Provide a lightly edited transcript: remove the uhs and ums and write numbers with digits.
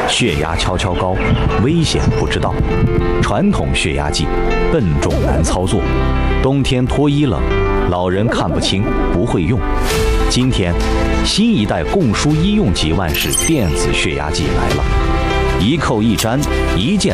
血压悄悄高，危险不知道。传统血压计笨重难操作，冬天脱衣冷，老人看不清不会用。今天，新一代共舒医用级万氏电子血压计来了，一扣一粘，一键